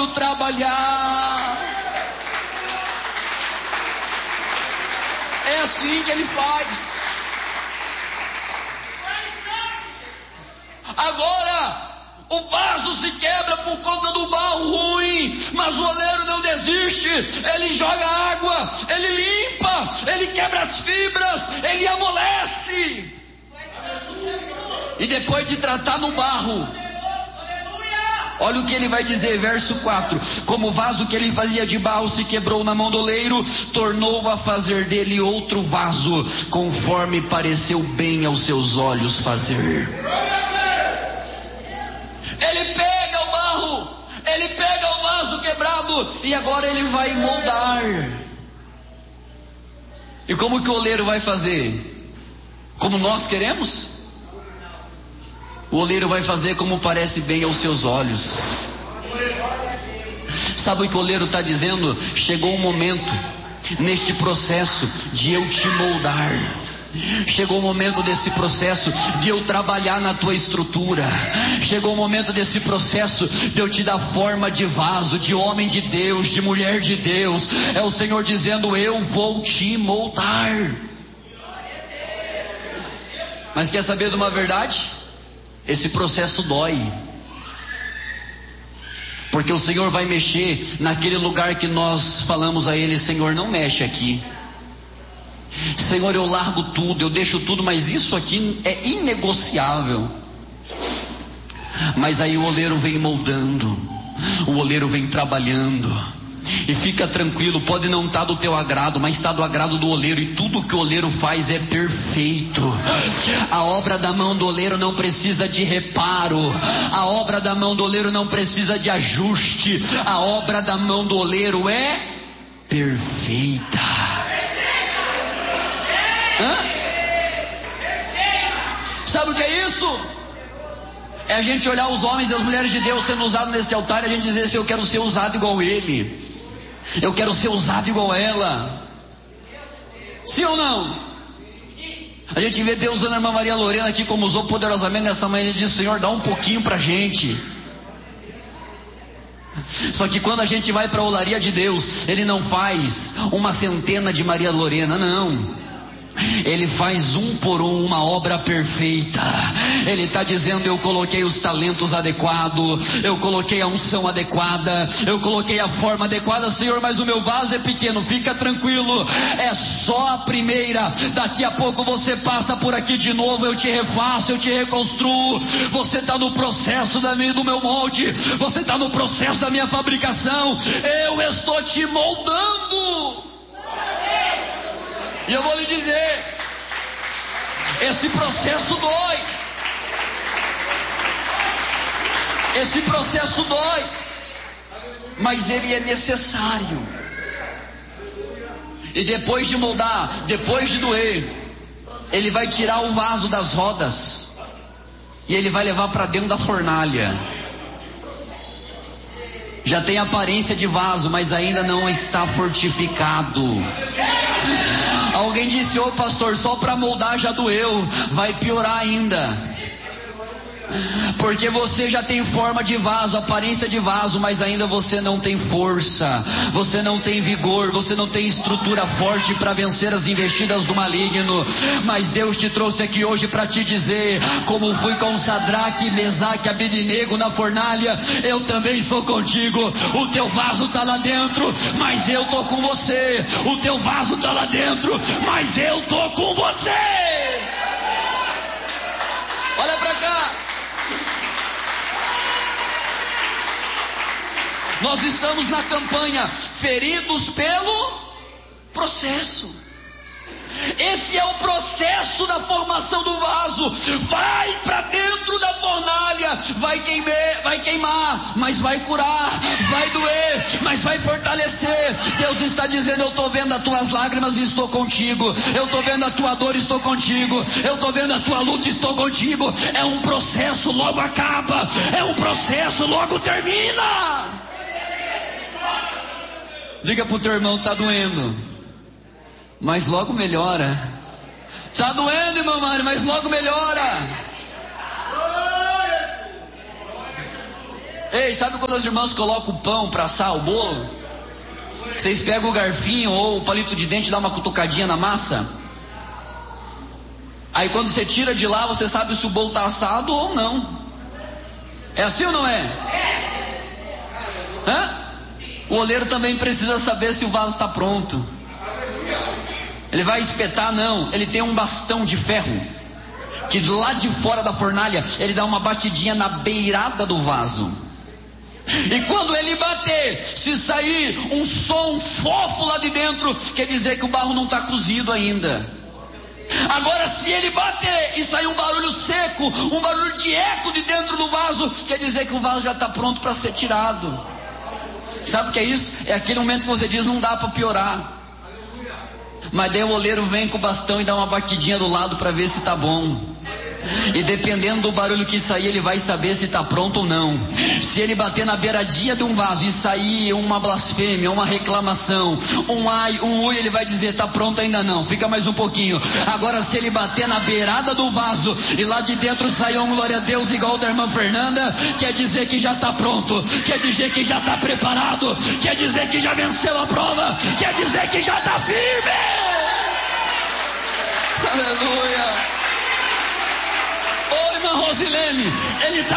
olho trabalhar. É assim que ele faz. Agora, o vaso se quebra por conta do barro ruim, mas o oleiro não desiste. Ele joga água, ele limpa, ele quebra as fibras, ele amolece. E depois de tratar no barro, olha o que ele vai dizer, verso 4: como o vaso que ele fazia de barro se quebrou na mão do oleiro, tornou a fazer dele outro vaso, conforme pareceu bem aos seus olhos fazer. Ele pega o barro, ele pega o vaso quebrado, e agora ele vai moldar. E como que o oleiro vai fazer? Como nós queremos? O oleiro vai fazer como parece bem aos seus olhos. Sabe o que o oleiro está dizendo? Chegou um momento, neste processo, de eu te moldar. Chegou o momento desse processo de eu trabalhar na tua estrutura. Chegou o momento desse processo de eu te dar forma de vaso, de homem de Deus, de mulher de Deus. É o Senhor dizendo: eu vou te moldar. Mas quer saber de uma verdade? Esse processo dói. Porque o Senhor vai mexer naquele lugar que nós falamos a Ele: Senhor, não mexe aqui. Senhor, eu largo tudo, eu deixo tudo, mas isso aqui é inegociável. Mas aí o oleiro vem moldando, o oleiro vem trabalhando. E fica tranquilo, pode não estar do teu agrado, mas está do agrado do oleiro, e tudo que o oleiro faz é perfeito. A obra da mão do oleiro não precisa de reparo, a obra da mão do oleiro não precisa de ajuste, a obra da mão do oleiro é perfeita. Sabe o que é isso? É a gente olhar os homens e as mulheres de Deus sendo usados nesse altar e a gente dizer assim: eu quero ser usado igual ele, eu quero ser usado igual ela. Sim ou não? A gente vê Deus usando a irmã Maria Lorena aqui como usou poderosamente nessa manhã. E diz: Senhor, dá um pouquinho pra gente. Só que quando a gente vai para a olaria de Deus, Ele não faz uma centena de Maria Lorena, não. Ele faz um por um uma obra perfeita. Ele está dizendo: eu coloquei os talentos adequados, eu coloquei a unção adequada, eu coloquei a forma adequada. Senhor, mas o meu vaso é pequeno. Fica tranquilo, é só a primeira. Daqui a pouco você passa por aqui de novo, eu te refaço, eu te reconstruo. Você está no processo do meu molde, você está no processo da minha fabricação. Eu estou te moldando. E eu vou lhe dizer, esse processo dói. Esse processo dói, mas ele é necessário. E depois de moldar, depois de doer, ele vai tirar o vaso das rodas e ele vai levar para dentro da fornalha. Já tem aparência de vaso, mas ainda não está fortificado. Alguém disse: ô pastor, só para moldar já doeu. Vai piorar ainda. Porque você já tem forma de vaso, aparência de vaso, mas ainda você não tem força, você não tem vigor, você não tem estrutura forte para vencer as investidas do maligno. Mas Deus te trouxe aqui hoje para te dizer: como fui com Sadraque, Mesaque, Abednego na fornalha, eu também sou contigo. O teu vaso está lá dentro, mas eu estou com você. O teu vaso está lá dentro, mas eu estou com você. Olha para cá. Nós estamos na campanha Feridos pelo Processo. Esse é o processo da formação do vaso. Vai para dentro da fornalha, vai queimar, mas vai curar, vai doer, mas vai fortalecer. Deus está dizendo: eu estou vendo as tuas lágrimas e estou contigo. Eu estou vendo a tua dor e estou contigo. Eu estou vendo a tua luta e estou contigo. É um processo, logo acaba. É um processo, logo termina. Diga pro teu irmão: está doendo, mas logo melhora. Está doendo, irmã Mari, mas logo melhora. Ei, sabe quando as irmãs colocam o pão para assar o bolo? Vocês pegam o garfinho ou o palito de dente e dão uma cutucadinha na massa? Aí quando você tira de lá, você sabe se o bolo está assado ou não. É assim ou não é? Hã? O oleiro também precisa saber se o vaso está pronto. Ele vai espetar? Não. Ele tem um bastão de ferro, que do lado de fora da fornalha, ele dá uma batidinha na beirada do vaso. E quando ele bater, se sair um som fofo lá de dentro, quer dizer que o barro não está cozido ainda. Agora, se ele bater e sair um barulho seco, um barulho de eco de dentro do vaso, quer dizer que o vaso já está pronto para ser tirado. Sabe o que é isso? É aquele momento que você diz, não dá para piorar. Mas daí o oleiro vem com o bastão e dá uma batidinha do lado para ver se está bom. E dependendo do barulho que sair, ele vai saber se está pronto ou não. Se ele bater na beiradinha de um vaso e sair uma blasfêmia, uma reclamação, um ai, um ui, ele vai dizer, está pronto ainda não, fica mais um pouquinho. Agora se ele bater na beirada do vaso e lá de dentro sair um glória a Deus igual da irmã Fernanda, quer dizer que já está pronto, quer dizer que já está preparado, quer dizer que já venceu a prova, quer dizer que já está firme. Aleluia. Ô irmã Rosilene, ele está